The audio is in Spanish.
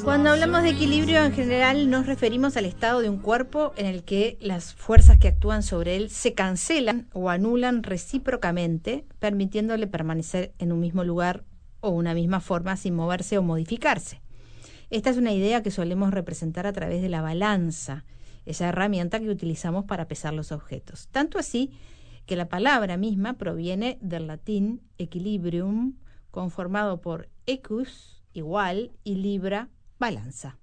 Cuando hablamos de equilibrio, en general nos referimos al estado de un cuerpo en el que las fuerzas que actúan sobre él se cancelan o anulan recíprocamente, permitiéndole permanecer en un mismo lugar o una misma forma sin moverse o modificarse. Esta es una idea que solemos representar a través de la balanza, esa herramienta que utilizamos para pesar los objetos. Tanto así que la palabra misma proviene del latín equilibrium, conformado por equus, igual, y libra, balanza.